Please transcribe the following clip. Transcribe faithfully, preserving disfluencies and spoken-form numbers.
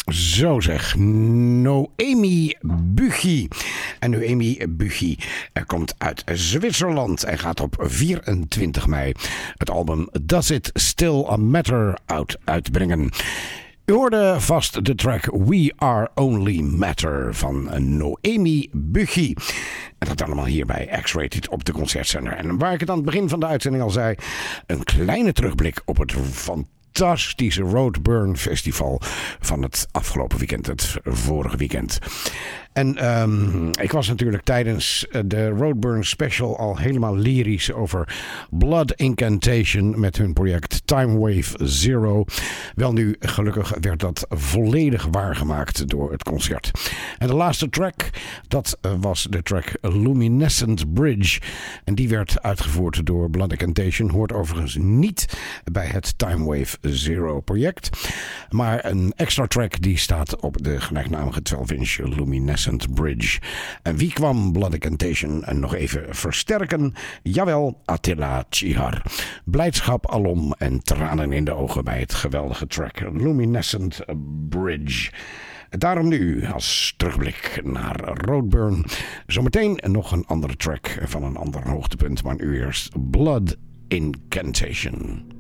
Zo zeg, Noemi Buggi. En Noemi Buggi komt uit Zwitserland en gaat op vierentwintig mei het album Does It Still Matter uit uitbrengen. U hoorde vast de track We Are Only Matter van Noemi Buggi. En dat allemaal hier bij X-Rated op de Concertzender. En waar ik het aan het begin van de uitzending al zei, een kleine terugblik op het fantastische fantastische Roadburn Festival van het afgelopen weekend, het vorige weekend. En um, ik was natuurlijk tijdens de Roadburn Special al helemaal lyrisch over Blood Incantation met hun project Time Wave Zero. Wel nu, gelukkig werd dat volledig waargemaakt door het concert. En de laatste track, dat was de track Luminescent Bridge. En die werd uitgevoerd door Blood Incantation. Hoort overigens niet bij het Time Wave Zero project. Maar een extra track die staat op de gelijknamige twaalf inch Luminescent Bridge. En wie kwam Blood Incantation nog even versterken? Jawel, Attila Chihar. Blijdschap alom en tranen in de ogen bij het geweldige track Luminescent Bridge. Daarom nu als terugblik naar Roadburn. Zometeen nog een andere track van een ander hoogtepunt, maar nu eerst Blood Incantation.